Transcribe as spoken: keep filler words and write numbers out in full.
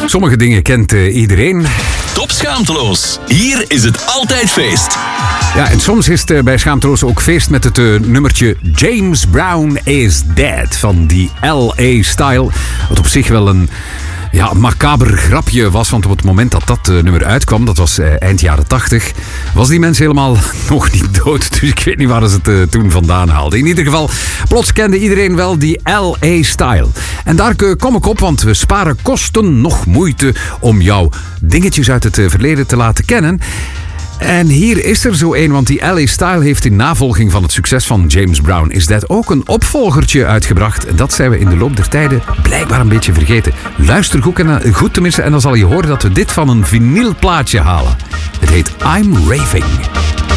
Sommige dingen kent uh, iedereen. Top Schaamteloos. Hier is het altijd feest. Ja, en soms is het uh, bij Schaamteloos ook feest met het uh, nummertje James Brown is Dead van die L A Style. Wat op zich wel een... Ja, een macaber grapje was, want op het moment dat dat uh, nummer uitkwam, dat was uh, eind jaren tachtig, was die mens helemaal nog niet dood. Dus ik weet niet waar ze het uh, toen vandaan haalden. In ieder geval, plots kende iedereen wel die L A Style. En daar uh, kom ik op, want we sparen kosten nog moeite om jouw dingetjes uit het uh, verleden te laten kennen. En hier is er zo een, want die L A Style heeft in navolging van het succes van James Brown is Dead ook een opvolgertje uitgebracht. En dat zijn we in de loop der tijden blijkbaar een beetje vergeten. Luister goed, en, goed tenminste en dan zal je horen dat we dit van een vinylplaatje halen. Het heet I'm Raving.